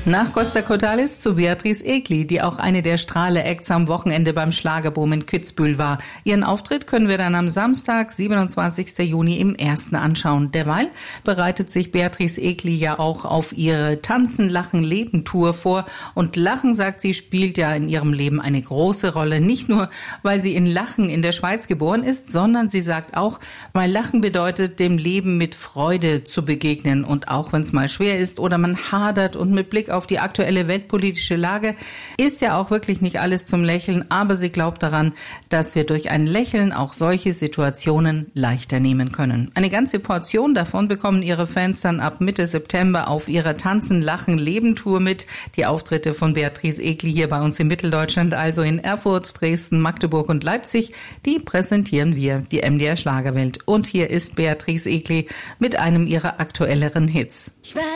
Nach Costa Cordalis zu Beatrice Egli, die auch eine der Strahle-Acts am Wochenende beim Schlagerboom in Kitzbühel war. Ihren Auftritt können wir dann am Samstag, 27. Juni im Ersten anschauen. Derweil bereitet sich Beatrice Egli ja auch auf ihre Tanzen, Lachen, Leben-Tour vor. Und Lachen, sagt sie, spielt ja in ihrem Leben eine große Rolle. Nicht nur, weil sie in Lachen in der Schweiz geboren ist, sondern sie sagt auch, weil Lachen bedeutet, dem Leben mit Freude zu begegnen. Und auch wenn es mal schwer ist oder man hadert und mit Blick auf die aktuelle weltpolitische Lage ist ja auch wirklich nicht alles zum Lächeln, aber sie glaubt daran, dass wir durch ein Lächeln auch solche Situationen leichter nehmen können. Eine ganze Portion davon bekommen ihre Fans dann ab Mitte September auf ihrer Tanzen, Lachen, Leben-Tour mit. Die Auftritte von Beatrice Egli hier bei uns in Mitteldeutschland, also in Erfurt, Dresden, Magdeburg und Leipzig, die präsentieren wir, die MDR Schlagerwelt. Und hier ist Beatrice Egli mit einem ihrer aktuelleren Hits.